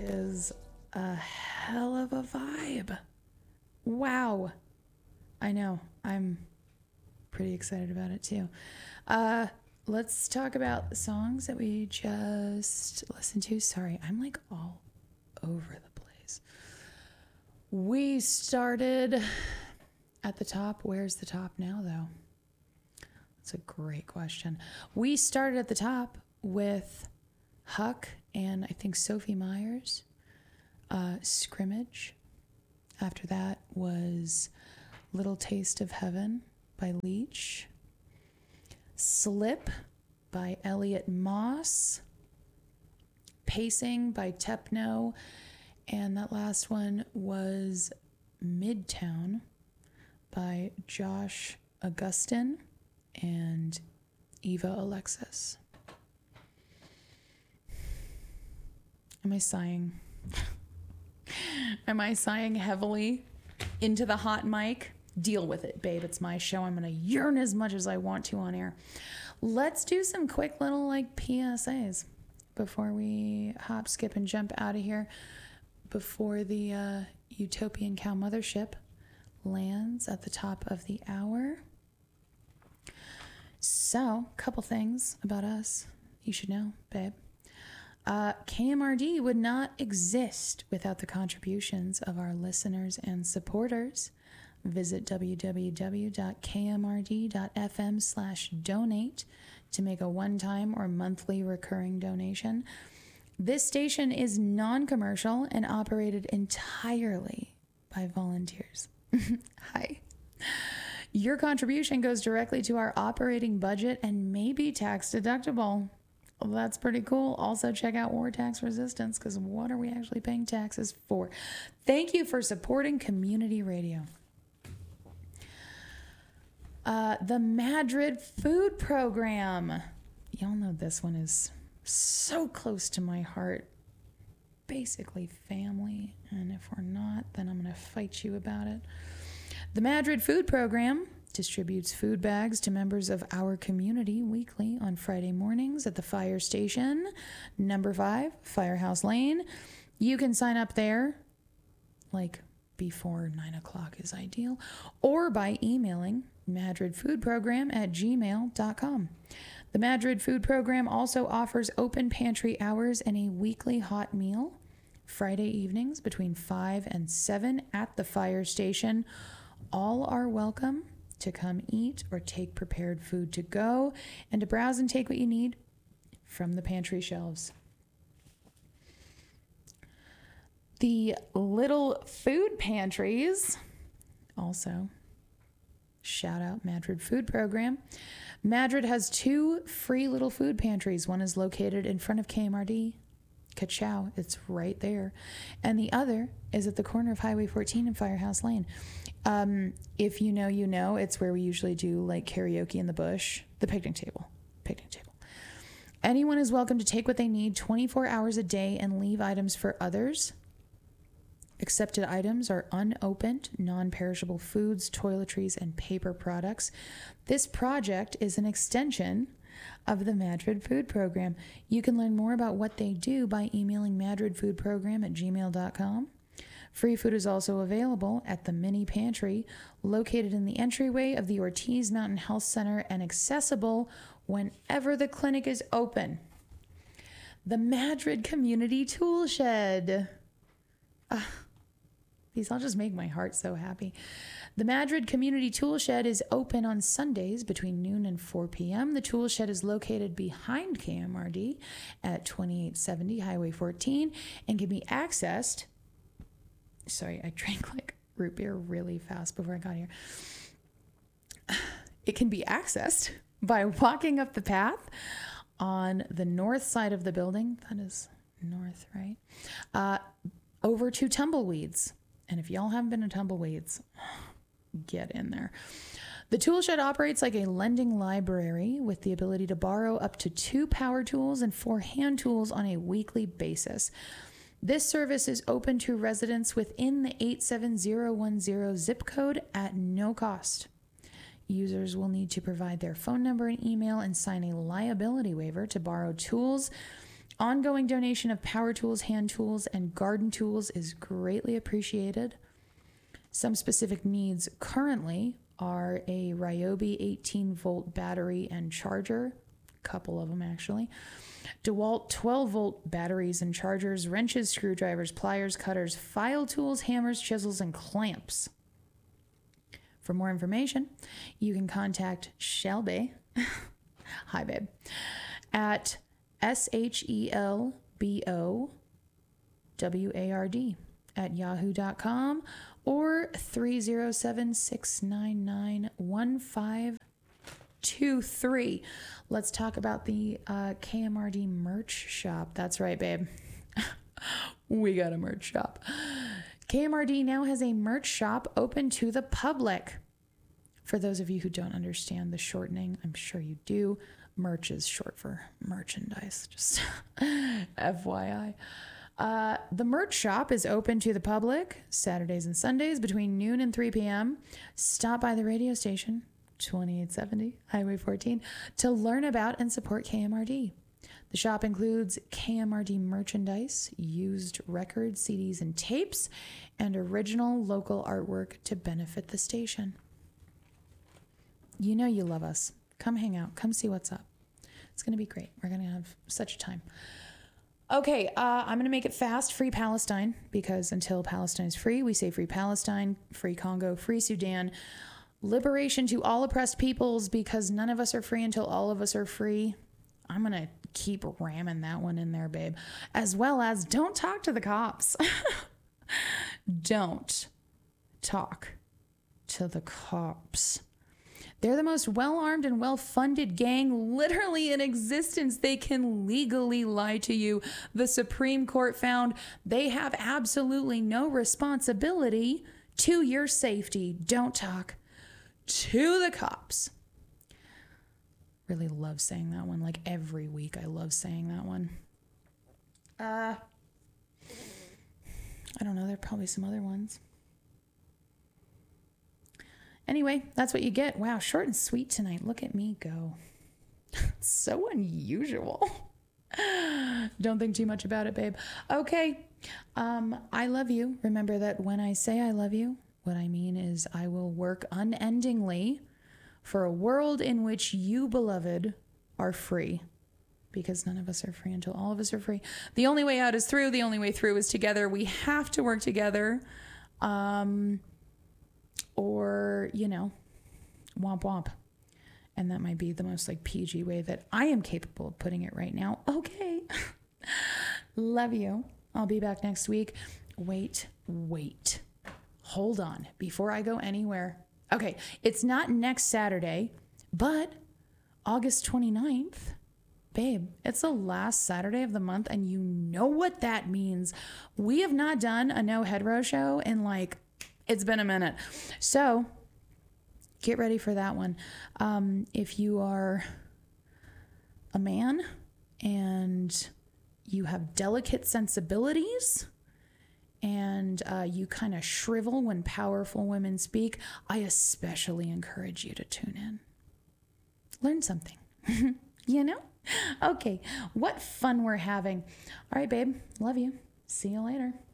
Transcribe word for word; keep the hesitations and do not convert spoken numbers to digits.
is a hell of a vibe. Wow. I know. I'm pretty excited about it too. Uh, let's talk about the songs that we just listened to. Sorry, I'm like all over the place. We started at the top. Where's the top now, though? That's a great question. We started at the top with Huck and I think Sophie Myers, uh, Scrimmage. After that was Little Taste of Heaven by Leach, Slip by Elliot Moss, Pacing by Tepno, and that last one was Midtown by Josh Augustin and Eva Alexis. Am I sighing? Am I sighing heavily into the hot mic? Deal with it, babe. It's my show. I'm going to yearn as much as I want to on air. Let's do some quick little like P S As before we hop, skip, and jump out of here. Before the uh, Utopian Cow Mothership lands at the top of the hour. So, a couple things about us you should know, babe. Uh, K M R D would not exist without the contributions of our listeners and supporters. Visit www.kmrd.fm slash donate to make a one-time or monthly recurring donation. This station is non-commercial and operated entirely by volunteers. Hi. Your contribution goes directly to our operating budget and may be tax deductible. Well, that's pretty cool. Also, check out War Tax Resistance, because what are we actually paying taxes for? Thank you for supporting community radio. Uh, the Madrid Food Program. Y'all know this one is so close to my heart. Basically family. And if we're not, then I'm going to fight you about it. The Madrid Food Program distributes food bags to members of our community weekly on Friday mornings at the fire station, number five, Firehouse Lane. You can sign up there, like before nine o'clock is ideal, or by emailing madridfoodprogram at gmail dot com. The Madrid Food Program also offers open pantry hours and a weekly hot meal Friday evenings between five and seven at the fire station. All are welcome to come eat or take prepared food to go and to browse and take what you need from the pantry shelves. The little food pantries, also, shout out Madrid Food Program. Madrid has two free little food pantries. One is located in front of K M R D. Ka-chow, it's right there. And the other is at the corner of Highway fourteen and Firehouse Lane. Um, if you know, you know, it's where we usually do like karaoke in the bush, the picnic table, picnic table. Anyone is welcome to take what they need twenty-four hours a day and leave items for others. Accepted items are unopened, non-perishable foods, toiletries, and paper products. This project is an extension of the Madrid Food Program. You can learn more about what they do by emailing madridfoodprogram at gmail dot com. Free food is also available at the mini pantry located in the entryway of the Ortiz Mountain Health Center and accessible whenever the clinic is open. The Madrid Community Tool Shed. Uh, these all just make my heart so happy. The Madrid Community Tool Shed is open on Sundays between noon and four p.m. The tool shed is located behind K M R D at twenty-eight seventy Highway fourteen and can be accessed. Sorry, I drank like root beer really fast before I got here. It can be accessed by walking up the path on the north side of the building. That is north, right? Uh, over to Tumbleweeds. And if y'all haven't been to Tumbleweeds, get in there. The tool shed operates like a lending library with the ability to borrow up to two power tools and four hand tools on a weekly basis. This service is open to residents within the eight seven zero one zero zip code at no cost. Users will need to provide their phone number and email and sign a liability waiver to borrow tools Ongoing donation of power tools, hand tools, and garden tools is greatly appreciated. Some specific needs currently are a Ryobi eighteen volt battery and charger, a couple of them actually, DeWalt twelve volt batteries and chargers, wrenches, screwdrivers, pliers, cutters, file tools, hammers, chisels, and clamps. For more information, you can contact Shelby, hi babe, at S H E L B O W A R D at yahoo dot com or three oh seven, six nine nine, one five two three. Let's talk about the uh, K M R D merch shop. That's right, babe. We got a merch shop. K M R D now has a merch shop open to the public. For those of you who don't understand the shortening, I'm sure you do. Merch is short for merchandise, just F Y I. Uh, the merch shop is open to the public Saturdays and Sundays between noon and three p.m. Stop by the radio station, twenty-eight seventy Highway fourteen, to learn about and support K M R D. The shop includes K M R D merchandise, used records, C Ds, and tapes, and original local artwork to benefit the station. You know you love us. Come hang out. Come see what's up. It's going to be great. We're going to have such a time. Okay, uh, I'm going to make it fast. Free Palestine, because until Palestine is free, we say free Palestine, free Congo, free Sudan. Liberation to all oppressed peoples, because none of us are free until all of us are free. I'm going to keep ramming that one in there, babe. As well as don't talk to the cops. Don't talk to the cops. They're the most well-armed and well-funded gang literally in existence. They can legally lie to you. The Supreme Court found they have absolutely no responsibility to your safety. Don't talk to the cops. Really love saying that one. Like every week I love saying that one. Uh, I don't know. There are probably some other ones. Anyway, that's what you get. Wow, short and sweet tonight. Look at me go. It's so unusual. Don't think too much about it, babe. Okay, um, I love you. Remember that when I say I love you, what I mean is I will work unendingly for a world in which you, beloved, are free. Because none of us are free until all of us are free. The only way out is through. The only way through is together. We have to work together. Um... Or, you know, womp womp. And that might be the most like P G way that I am capable of putting it right now. Okay. Love you. I'll be back next week. Wait, wait. Hold on before I go anywhere. Okay. It's not next Saturday, but August twenty-ninth. Babe, it's the last Saturday of the month, and you know what that means. We have not done a No Hetero show in like It's been a minute. So get ready for that one. Um, if you are a man and you have delicate sensibilities and uh, you kind of shrivel when powerful women speak, I especially encourage you to tune in. Learn something, you know? Okay, what fun we're having. All right, babe. Love you. See you later.